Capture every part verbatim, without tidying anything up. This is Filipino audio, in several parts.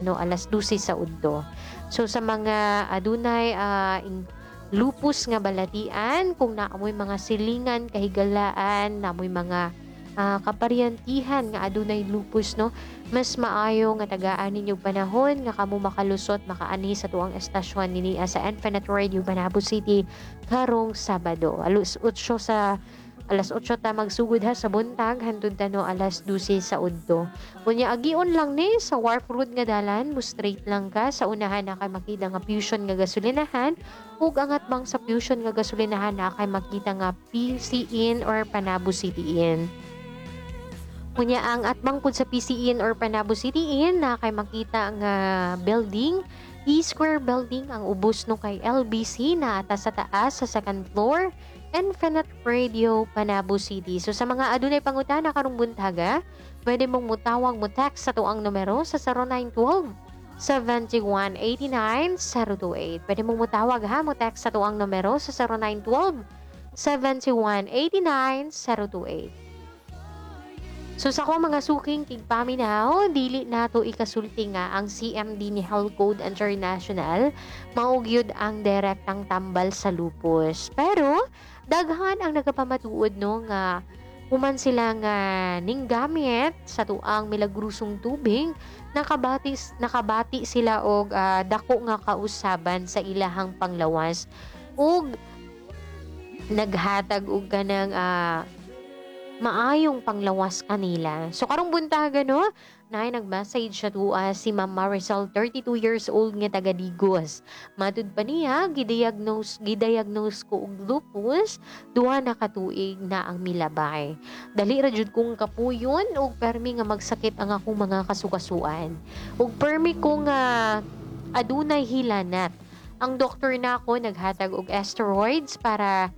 no alas dose sa udto. So sa mga adunay uh, lupus nga balatian, kung naamoy mga silingan, kahigalaan, naamoy mga uh, kaparyantihan nga adunay lupus, no, mas maayo nga tagaan ninyo panahon nga kamo makalusot makaani sa tuang estasyon nini sa Infinite Radio Banabo City karong Sabado. Alas otso sa alas otso ta magsugod ha sa buntag hantod tano alas dose sa udto. Unya agion lang ni sa Wharf Road nga dalan, mo straight lang ka sa unahan na kay makita nga Fusion nga gasolinahan ug angat bang sa Fusion nga gasolinahan na kay makita nga P C Inn or Panabo City Inn. Unya ang atbang pud sa P C Inn or Panabo City Inn na kay makita nga building, E-Square Building ang ubos no kay L B C na atas sa taas sa second floor, Infinite Radio Panabo City. So sa mga adunay pangutana karong buntaga, pwede mong mutawag mo text sa tuang numero sa zero nine one two, seven one eight nine, zero two eight. Pwede mong mutawag ha mo text sa tuang numero sa zero nine one two, seven one eight nine, zero two eight. So sa ko mga suking kigpaminaw, dili nato ikasulti nga ang C M D ni Health Code International maugyod ang direktang tambal sa lupus. Pero daghan ang nagapamatuod no nga human sila nga ning gamit sa tuang milagrusong tubig, nakabati nakabati sila og uh, dako nga kausaban sa ilahang panglawas ug naghatag og ganang uh, maayong panglawas kanila. So karong buntaga no, naay nag-message siya tuwa si Ma'am Marisol, thirty-two years old nga taga Digos. Matud pa niya gidiagnose gidiagnose ko og lupus duha na ka tuig na ang milabay. Dali ra jud kong kapuyon ug permi nga magsakit ang akong mga kasukasuan. Ug permi ko nga adunay hilanat. Ang doktor na ako naghatag og steroids para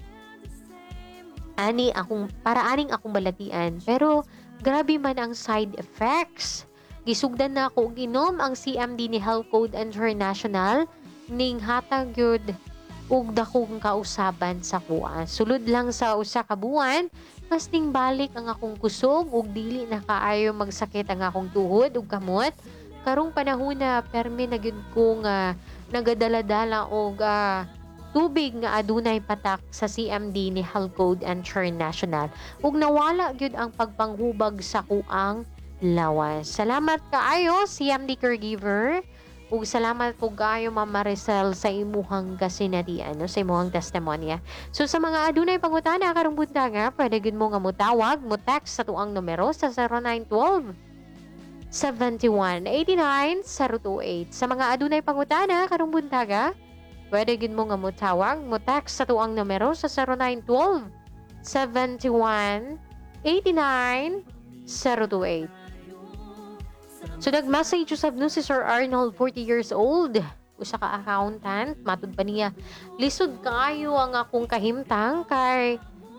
ani akong para aning akong balatian, pero grabe man ang side effects. Gisugdan na ako og inom ang C M D ni Health Code International ning hatag gyud og dakong kausaban sa kuha. Sulod lang sa usa ka buwan, mas ning balik ang akong kusog ug dili na kaayo magsakit ang akong tuhod ug kamot. Karong panahon na permi na gyud ko nga nagadala-dala og uh, tubig nga adunay patak sa C M D ni Health Code International ug nawala gyud ang pagpanghubag sa kuang lawas. Salamat kaayo C M D caregiver ug salamat po kaayo Ma'am Maricel sa imuhang kasinatian no, sa imuhang testimonya. So sa mga adunay pangutana karong buntaga, pwede gyud mo nga motawag, mo text sa tuang numero sa zero nine one two, seven one eight nine, zero two eight. Sa mga adunay pangutana karong buntaga, pwede gid mo nga motawag, mo text sa tuang numero sa zero nine one two, seven one eight nine, zero two eight. So nag-message usab no si Sir Arnold, forty years old, usa ka accountant, matud pa niya, lisod kaayo ang akong kahimtang kay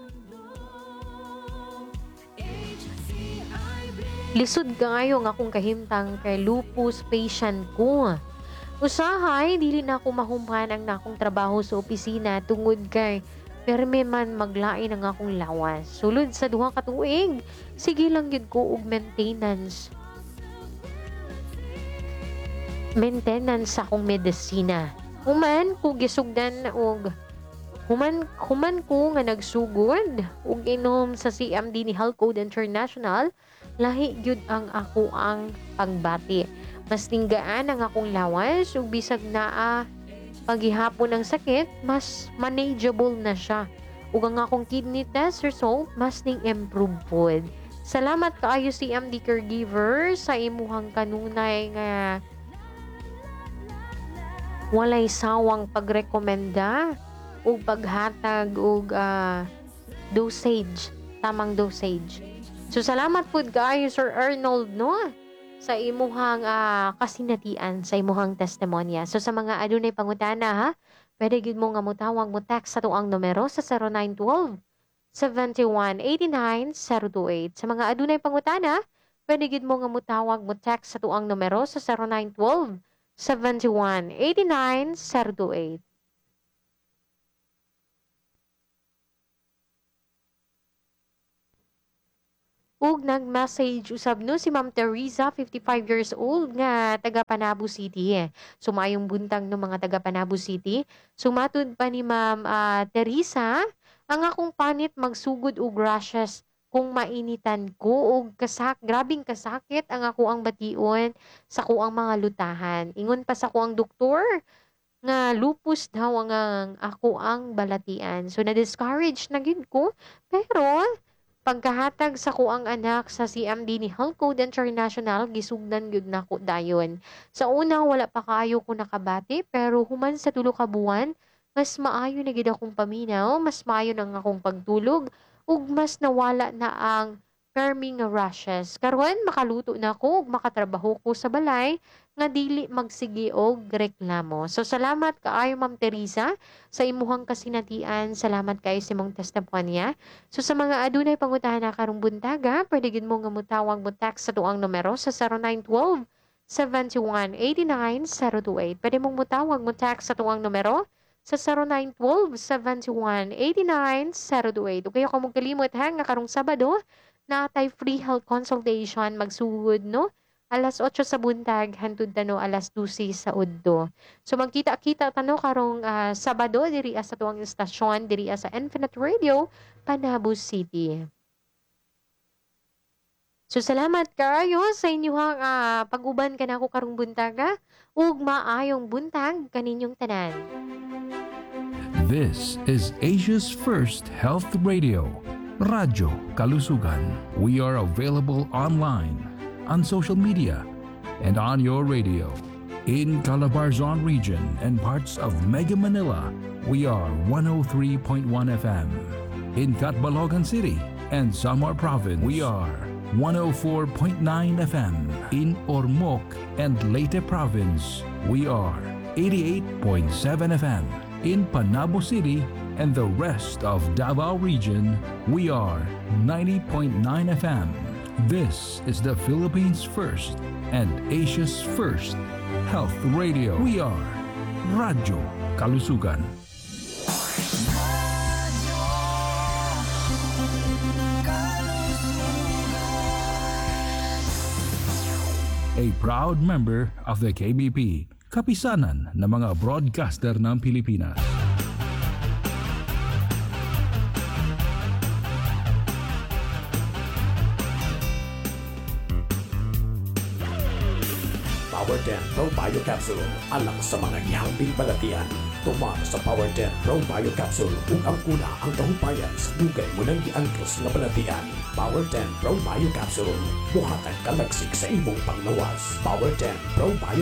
lisod kaayo ang akong kahimtang kay lupus patient ko. Usahay, dili na ako mahumpan ang nakong trabaho sa opisina tungod kay perme man maglain ang akong lawas. Sulod sa duha ka tuig, sige lang yun ko og maintenance. Maintenance sa akong medisina. Human ko gisugdan og human human ko nga nagsugod og inom sa C M D ni Health Code International, lahi gyud ang ako ang pagbati. Mas tinggaan ang akong lawas ug bisag naa paghihapon ng sakit, mas manageable na siya. Ug ang akong kidney test result mas ning improve pod. Salamat kaayo C M D caregiver sa imuhang kanunay nga walay sawang pagrekomenda ug paghatag og uh, dosage, tamang dosage. So salamat pod kaayo Sir Arnold no sa imuhang uh, kasinatian, sa imuhang testimonya. So sa mga adunay pangutana ha, pwede gid mo nga motawag, mo text sa tuang numero sa zero nine one two, seven one eight nine, zero two eight. Sa mga adunay pangutana, pwede gid mo nga motawag, mo text sa tuang numero sa zero nine one two, seven one eight nine, zero two eight. ug nag-message usab no si Ma'am Teresa, fifty-five years old nga taga Panabo City. Eh. Sumayong buntag no mga taga Panabo City. Sumatud pa ni Ma'am ah, Teresa, ang akong panit magsugod og rashes kung mainitan ko og kasak grabing kasakit ang ako ang bation sa kuang mga lutahan. Ingon pa sa kuang doktor nga lupus daw ang, ang ako ang balatian. So na-discourage na gid ko pero pagkahatag sa kuang anak sa C M D ni Health Code International, gisugdan gyud nako dayon. Sa una wala pa kaayo ko nakabati pero human sa tulo ka buwan, mas maayo na gid akong paminaw, mas maayo nang akong pagtulog ug mas nawala na ang perming rashes. Karon makaluto na ako ug makatrabaho ko sa balay nga dili magsigi og reklamo. So salamat kaayo Ma'am Teresa sa imuhang kasinatian. Salamat kaayo sa imong testimonya. So sa mga adunay pangutahan na karong buntaga, pwede gid mo nga mutawag mo text sa tuang numero sa zero nine one two, seven one eight nine zero two eight. Pwede mong mutawag mo text sa tuang numero sa zero nine one two, seven one eight nine zero two eight. Okay, ako mong kalimot ha nga karong Sabado na tay free health consultation magsugod no alas otso sa buntag hantud tano alas dose sa udto. So magkita-kita tano karong ah, Sabado diri sa tuwang istasyon diri sa Infinite Radio Panabo City. So salamat kayo sa inyong ah, pag-uban kanako karong buntaga ug maayong buntag kaninyong tanan. This is Asia's first health radio, Radyo Kalusugan. We are available online, on social media, and on your radio. In Calabarzon region and parts of Mega Manila, we are one oh three point one F M. In Catbalogan City and Samar Province, we are one oh four point nine F M. In Ormoc and Leyte Province, we are eighty-eight point seven F M. In Panabo City and the rest of Davao region, we are ninety point nine F M. This is the Philippines' first and Asia's first health radio. We are Radyo Kalusugan. A proud member of the K B P, kapisanan ng mga broadcaster ng Pilipinas. Power ten Pro Bio Capsule alang sa mga gihambing balatian. Tuma sa Power ten Pro Bio Capsule ug ang kuna ang kahupayan sa dugay mo nang giangkos nga balatian. Power ten Pro Bio Capsule buhatag kalagsik sa imong panglawas. Power ten Pro Bio